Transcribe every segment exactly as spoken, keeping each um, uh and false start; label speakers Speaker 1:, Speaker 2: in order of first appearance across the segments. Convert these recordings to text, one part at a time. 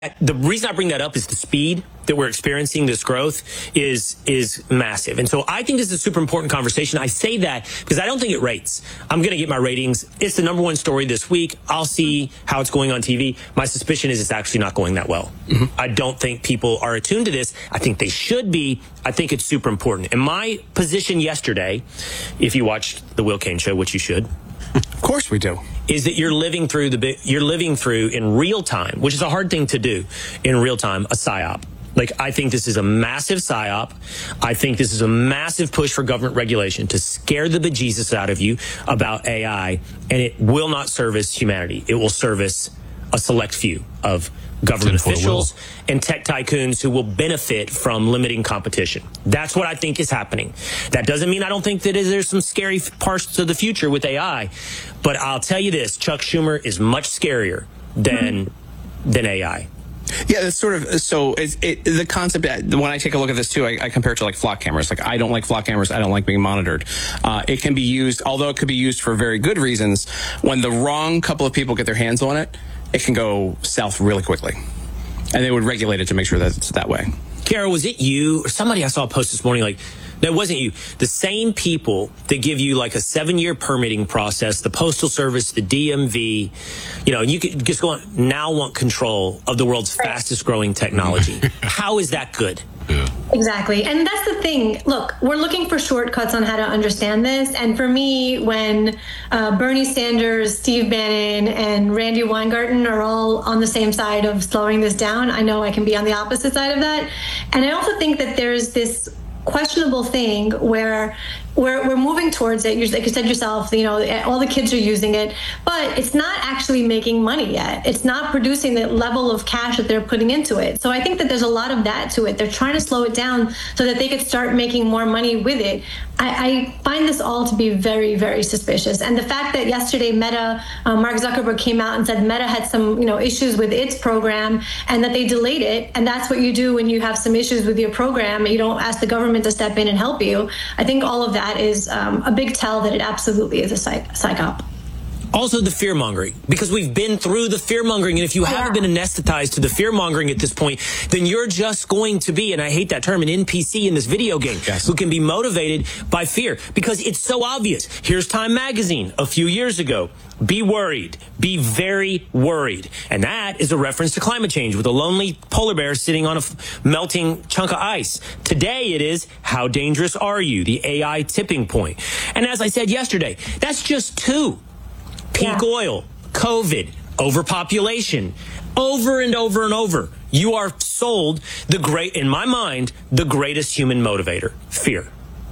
Speaker 1: The reason I bring that up is the speed that we're experiencing this growth is is massive. And so I think this is a super important conversation. I say that because I don't think it rates. I'm going to get my ratings. It's the number one story this week. I'll see how it's going on T V. My suspicion is it's actually not going that well. Mm-hmm. I don't think people are attuned to this. I think they should be. I think it's super important. And my position yesterday, if you watched the Will Cain show, which you should,
Speaker 2: of course we do,
Speaker 1: is that you're living through the you're living through in real time, which is a hard thing to do in real time, a psyop. Like, I think this is a massive psyop. I think this is a massive push for government regulation to scare the bejesus out of you about A I, and it will not service humanity. It will service a select few of government officials and tech tycoons who will benefit from limiting competition. That's what I think is happening. That doesn't mean I don't think that there's some scary parts of the future with A I, but I'll tell you this, Chuck Schumer is much scarier than mm-hmm. than A I.
Speaker 2: Yeah, it's sort of, so it, it, the concept, when I take a look at this too, I, I compare it to like flock cameras. Like, I don't like flock cameras. I don't like being monitored. Uh, it can be used, although it could be used for very good reasons, when the wrong couple of people get their hands on it, it can go south really quickly. And they would regulate it to make sure that it's that way.
Speaker 1: Kara, was it you or somebody I saw a post this morning, like, no, it wasn't you. The same people that give you like a seven-year permitting process, the Postal Service, the D M V, you know, you could just go on, now want control of the world's fastest growing technology. How is that good?
Speaker 3: Yeah.
Speaker 4: Exactly. And that's the thing. Look, we're looking for shortcuts on how to understand this. And for me, when uh, Bernie Sanders, Steve Bannon, and Randy Weingarten are all on the same side of slowing this down, I know I can be on the opposite side of that. And I also think that there's this questionable thing where we're, we're moving towards it. You're, like you said yourself, you know, all the kids are using it, but it's not actually making money yet. It's not producing the level of cash that they're putting into it. So I think that there's a lot of that to it. They're trying to slow it down so that they could start making more money with it. I, I find this all to be very, very suspicious. And the fact that yesterday Meta, uh, Mark Zuckerberg came out and said Meta had some, you know, issues with its program and that they delayed it. And that's what you do when you have some issues with your program. You don't ask the government to step in and help you. I think all of that That is um, a big tell that it absolutely is a psych psyop.
Speaker 1: Also the fear-mongering, because we've been through the fear-mongering, and if you haven't been anesthetized to the fear-mongering at this point, then you're just going to be, and I hate that term, an N P C in this video game, yes, who can be motivated by fear, because it's so obvious. Here's Time Magazine a few years ago. Be worried. Be very worried. And that is a reference to climate change with a lonely polar bear sitting on a f melting chunk of ice. Today it is, how dangerous are you? The A I tipping point. And as I said yesterday, that's just two. Peak yeah. oil, COVID, overpopulation, over and over and over. You are sold the great, in my mind, the greatest human motivator, fear.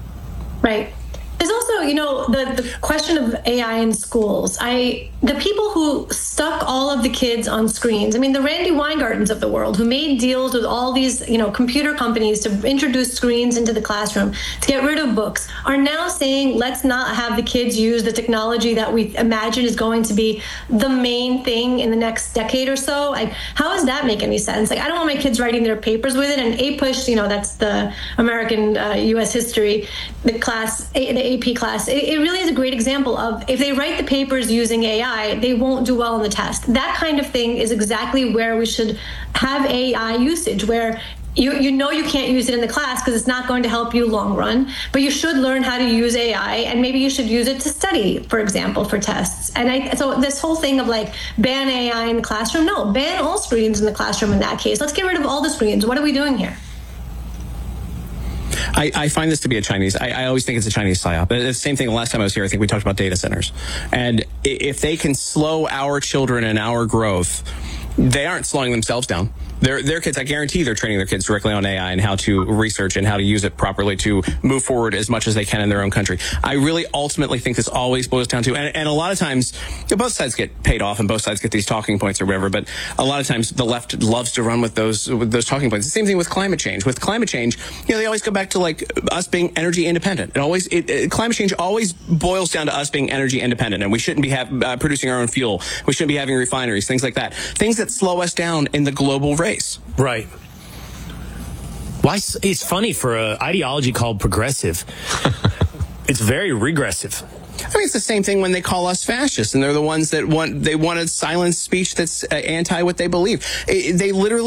Speaker 4: Right. There's also, you know, the, the question of A I in schools. I, the people who stuck all of the kids on screens, I mean, the Randy Weingartens of the world who made deals with all these, you know, computer companies to introduce screens into the classroom, to get rid of books, are now saying, let's not have the kids use the technology that we imagine is going to be the main thing in the next decade or so. Like, how does that make any sense? Like, I don't want my kids writing their papers with it. And APUSH, you know, that's the American uh, U S history, the class, the A P class, it, it really is a great example of if they write the papers using A I, they won't do well on the test. That kind of thing is exactly where we should have A I usage, where you, you know you can't use it in the class because it's not going to help you long run, but you should learn how to use A I, and maybe you should use it to study, for example, for tests. And I, so this whole thing of like ban A I in the classroom, no, ban all screens in the classroom in that case. Let's get rid of all the screens. What are we doing here?
Speaker 2: I, I find this to be a Chinese, I, I always think it's a Chinese psyop. It's the same thing the last time I was here, I think we talked about data centers. And if they can slow our children and our growth, they aren't slowing themselves down. Their, their kids, I guarantee they're training their kids directly on A I and how to research and how to use it properly to move forward as much as they can in their own country. I really ultimately think this always boils down to, and, and a lot of times, both sides get paid off and both sides get these talking points or whatever, but a lot of times the left loves to run with those, with those talking points. The same thing with climate change. With climate change, you know, they always go back to like us being energy independent. It always, it, it, climate change always boils down to us being energy independent, and we shouldn't be have, uh, producing our own fuel. We shouldn't be having refineries, things like that. Things that slow us down in the global race.
Speaker 1: Right. Why? It's funny for an ideology called progressive. It's very regressive.
Speaker 2: I mean, it's the same thing when they call us fascists, and they're the ones that want, they wanted silent speech that's uh, anti what they believe. It, they literally